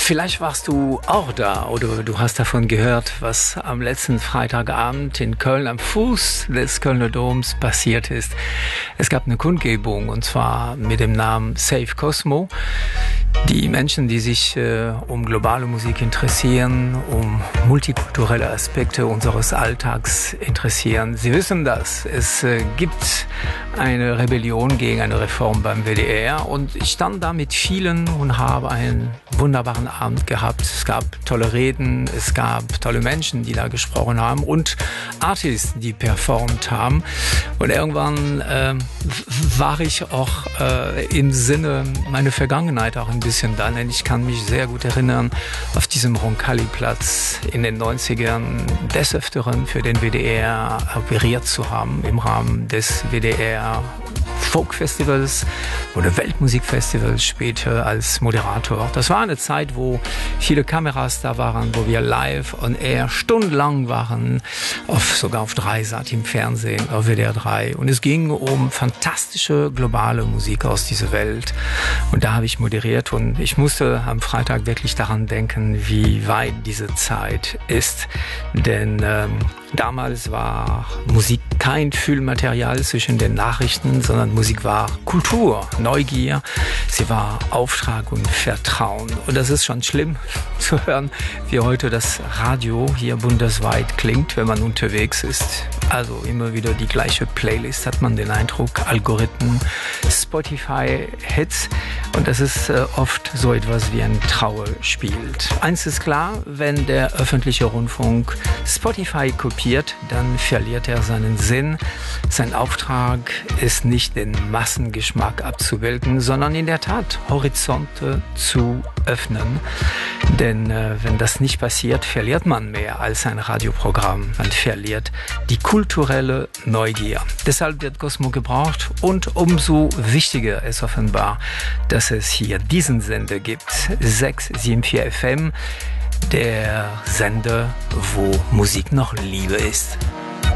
Vielleicht warst du auch da oder du hast davon gehört, was am letzten Freitagabend in Köln am Fuß des Kölner Doms passiert ist. Es gab eine Kundgebung und zwar mit dem Namen Save Cosmo. Die Menschen, die sich um globale Musik interessieren, um multikulturelle Aspekte unseres Alltags interessieren, sie wissen das. Es gibt eine Rebellion gegen eine Reform beim WDR und ich stand da mit vielen und habe einen wunderbaren Abend gehabt. Es gab tolle Reden, es gab tolle Menschen, die da gesprochen haben und Artists, die performt haben. Und irgendwann war ich auch im Sinne meiner Vergangenheit auch ein bisschen da, denn ich kann mich sehr gut erinnern, auf diesem Roncalli-Platz in den 90ern des Öfteren für den WDR operiert zu haben im Rahmen des WDR Folkfestivals oder Weltmusikfestivals später als Moderator. Das war eine Zeit, wo viele Kameras da waren, wo wir live on air stundenlang waren, sogar auf Dreisat im Fernsehen, auf WDR 3. Und es ging um fantastische globale Musik aus dieser Welt. Und da habe ich moderiert und ich musste am Freitag wirklich daran denken, wie weit diese Zeit ist. Denn damals war Musik kein Füllmaterial zwischen den Nachrichten, sondern Musik war Kultur, Neugier, sie war Auftrag und Vertrauen. Und das ist schon schlimm zu hören, wie heute das Radio hier bundesweit klingt, wenn man unterwegs ist. Also immer wieder die gleiche Playlist, hat man den Eindruck, Algorithmen, Spotify-Hits. Und das ist oft so etwas wie ein Trauerspiel. Eins ist klar, wenn der öffentliche Rundfunk Spotify kopiert, dann verliert er seinen Sinn. Sein Auftrag ist nicht den Massengeschmack abzubilden, sondern in der Tat Horizonte zu öffnen. Denn wenn das nicht passiert, verliert man mehr als ein Radioprogramm. Man verliert die kulturelle Neugier. Deshalb wird Cosmo gebraucht und umso wichtiger ist offenbar, dass es hier diesen Sender gibt. 674 FM, der Sender, wo Musik noch Liebe ist.